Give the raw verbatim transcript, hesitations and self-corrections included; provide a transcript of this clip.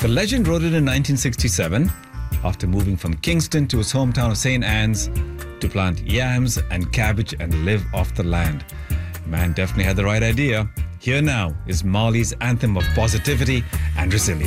The legend wrote it in nineteen sixty-seven after moving from Kingston to his hometown of Saint Anne's to plant yams and cabbage and live off the land. Man definitely had the right idea. Here now is Marley's anthem of positivity and resilience.